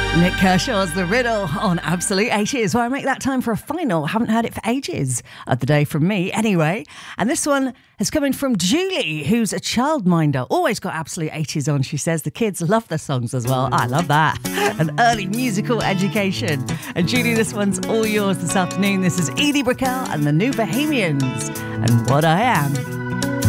Nick Kershaw's The Riddle on Absolute 80s, where I make that time for a final. Haven't heard it for ages of the day from me anyway. And this one is coming from Julie, who's a childminder. Always got Absolute 80s on, she says. The kids love their songs as well. I love that. An early musical education. And Julie, this one's all yours this afternoon. This is Edie Brickell and the New Bohemians and What I Am.